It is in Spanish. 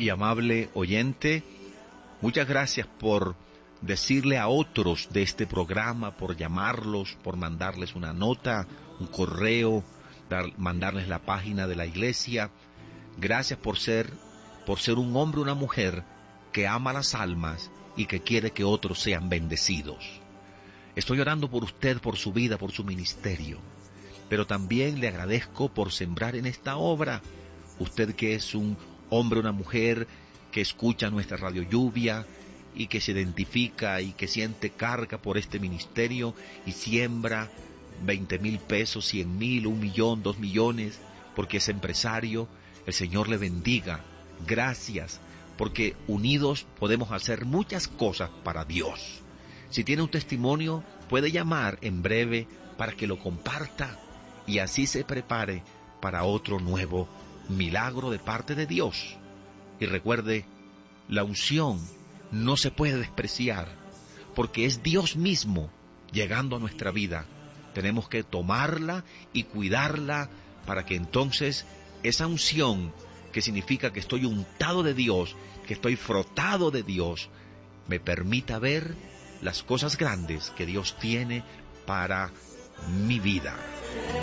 y amable oyente, muchas gracias por decirle a otros de este programa, por llamarlos, por mandarles una nota, un correo, mandarles la página de la iglesia. Gracias por ser un hombre o una mujer que ama las almas y que quiere que otros sean bendecidos. Estoy orando por usted, por su vida, por su ministerio, pero también le agradezco por sembrar en esta obra. Usted que es un hombre o una mujer que escucha nuestra Radio Lluvia y que se identifica y que siente carga por este ministerio y siembra 20,000 pesos, 100,000, 1,000,000, 2,000,000, porque es empresario, el Señor le bendiga. Gracias, porque unidos podemos hacer muchas cosas para Dios. Si tiene un testimonio, puede llamar en breve para que lo comparta y así se prepare para otro nuevo milagro de parte de Dios. Y recuerde, la unción no se puede despreciar, porque es Dios mismo llegando a nuestra vida. Tenemos que tomarla y cuidarla para que entonces esa unción, que significa que estoy untado de Dios, que estoy frotado de Dios, me permita ver las cosas grandes que Dios tiene para mi vida.